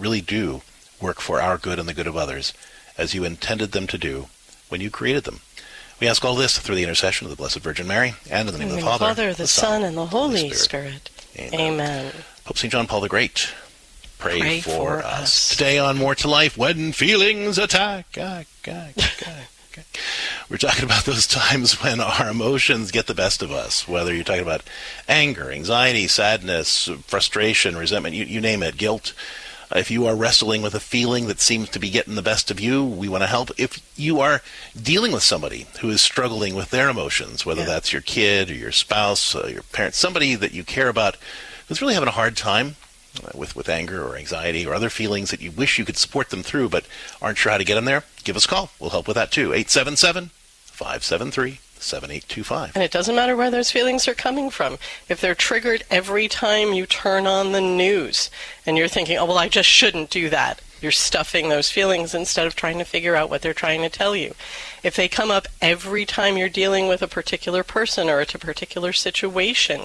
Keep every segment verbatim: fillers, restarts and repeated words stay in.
really do work for our good and the good of others, as you intended them to do when you created them. We ask all this through the intercession of the Blessed Virgin Mary, and in the name in of the the Father, Father, the, the Son, and the Holy Spirit. Spirit. Amen. Amen. Pope Saint John Paul the Great, pray, pray for, for us. us. Today on More to Life, when feelings attack. attack, attack, attack. We're talking about those times when our emotions get the best of us, whether you're talking about anger, anxiety, sadness, frustration, resentment, you, you name it, guilt. If you are wrestling with a feeling that seems to be getting the best of you, we want to help. If you are dealing with somebody who is struggling with their emotions, whether yeah. that's your kid or your spouse, uh, your parents, somebody that you care about who's really having a hard time uh, with, with anger or anxiety or other feelings that you wish you could support them through but aren't sure how to get them there, give us a call. We'll help with that too. eight seven seven, five seven three, seven eight two five. And it doesn't matter where those feelings are coming from. If they're triggered every time you turn on the news and you're thinking, oh, well, I just shouldn't do that. You're stuffing those feelings instead of trying to figure out what they're trying to tell you. If they come up every time you're dealing with a particular person or a particular situation,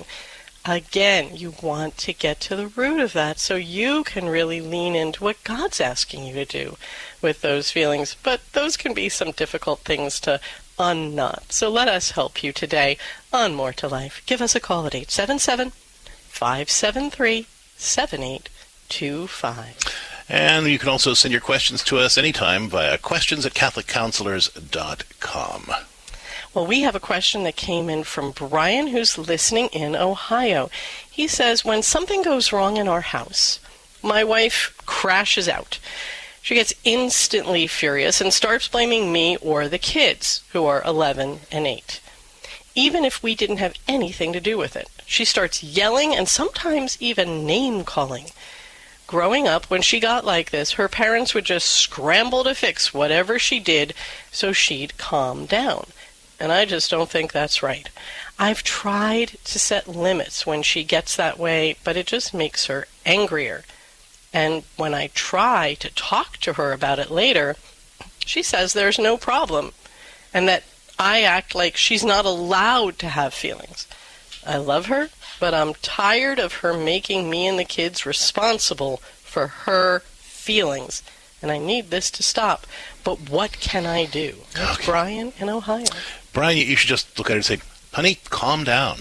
again, you want to get to the root of that so you can really lean into what God's asking you to do with those feelings. But those can be some difficult things to unknot. So let us help you today on More to Life. Give us a call at eight seven seven, five seven three, seven eight two five. And you can also send your questions to us anytime via questions at catholic counselors dot com. Well, we have a question that came in from Brian, who's listening in Ohio. He says, when something goes wrong in our house, my wife crashes out. She gets instantly furious and starts blaming me or the kids, who are eleven and eight. Even if we didn't have anything to do with it. She starts yelling and sometimes even name-calling. Growing up, when she got like this, her parents would just scramble to fix whatever she did so she'd calm down. And I just don't think that's right. I've tried to set limits when she gets that way, but it just makes her angrier. And when I try to talk to her about it later, she says there's no problem, and that I act like she's not allowed to have feelings. I love her, but I'm tired of her making me and the kids responsible for her feelings, and I need this to stop. But what can I do? That's okay. Brian in Ohio. Brian, you should just look at her and say, honey, calm down.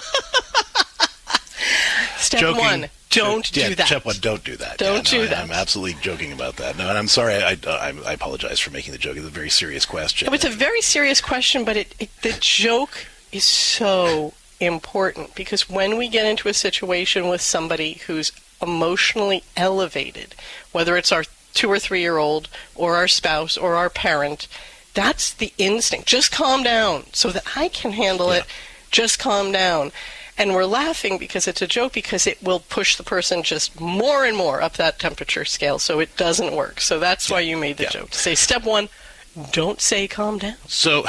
Step Joking. one, don't yeah, do that. Step one, don't do that. Don't yeah, no, do that. I, I'm absolutely joking about that. No, and I'm sorry. I, I, I apologize for making the joke. It's a very serious question. No, it's a very serious question, but it, it, the joke is so important because when we get into a situation with somebody who's emotionally elevated, whether it's our two or three-year-old or our spouse or our parent, that's the instinct. Just calm down so that I can handle yeah. it. Just calm down. And we're laughing because it's a joke because it will push the person just more and more up that temperature scale, so it doesn't work. So that's why you made the yeah. joke. To say, step one, don't say calm down. So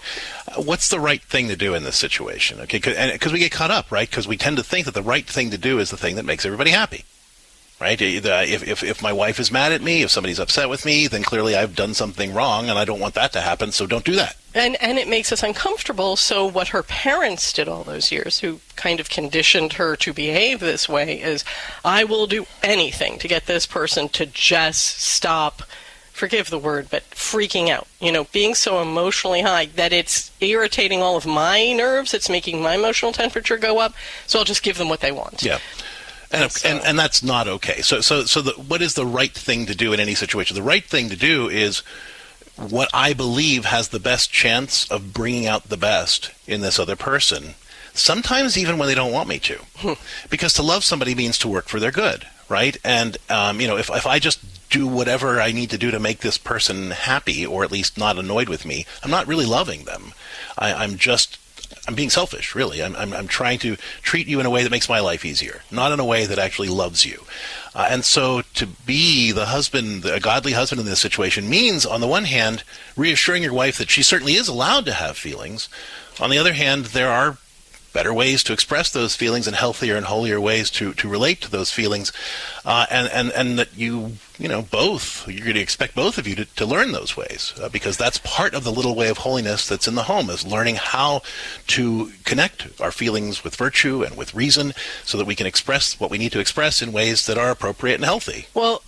what's the right thing to do in this situation? Okay, because we get caught up, right? Because we tend to think that the right thing to do is the thing that makes everybody happy. Right? If, if if my wife is mad at me, if somebody's upset with me, then clearly I've done something wrong, and I don't want that to happen, so don't do that. And and it makes us uncomfortable, so what her parents did all those years, who kind of conditioned her to behave this way, is I will do anything to get this person to just stop, forgive the word, but freaking out. You know, being so emotionally high that it's irritating all of my nerves, it's making my emotional temperature go up, so I'll just give them what they want. Yeah. And, so, and and that's not okay. So so so the, what is the right thing to do in any situation? The right thing to do is what I believe has the best chance of bringing out the best in this other person. Sometimes even when they don't want me to, hmm. because to love somebody means to work for their good, right? And um, you know, if if I just do whatever I need to do to make this person happy, or at least not annoyed with me, I'm not really loving them. I, I'm just I'm being selfish, really. I'm, I'm I'm trying to treat you in a way that makes my life easier, not in a way that actually loves you. Uh, and so to be the husband, a godly husband in this situation means, on the one hand, reassuring your wife that she certainly is allowed to have feelings. On the other hand, there are better ways to express those feelings and healthier and holier ways to, to relate to those feelings. Uh, and, and, and that you, you know, both, you're going to expect both of you to, to learn those ways, uh, because that's part of the little way of holiness that's in the home, is learning how to connect our feelings with virtue and with reason so that we can express what we need to express in ways that are appropriate and healthy. Well,